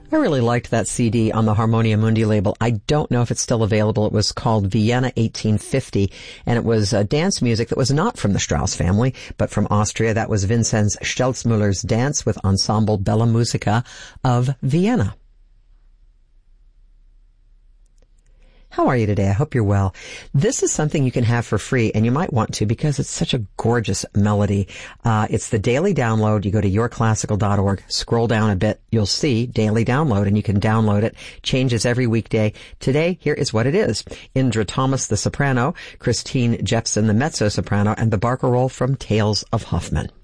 I really liked that CD on the Harmonia Mundi label. I don't know if it's still available. It was called Vienna 1850, and it was dance music that was not from the Strauss family, but from Austria. That was Vinzenz Stelzmüller's dance with Ensemble Bella Musica of Vienna. How are you today? I hope you're well. This is something you can have for free, and you might want to because it's such a gorgeous melody. It's the daily download. You go to yourclassical.org, scroll down a bit, you'll see daily download, and you can download it. Changes every weekday. Today, here is what it is. Indra Thomas, the soprano, Christine Jepson, the mezzo-soprano, and the barcarolle from Tales of Hoffmann.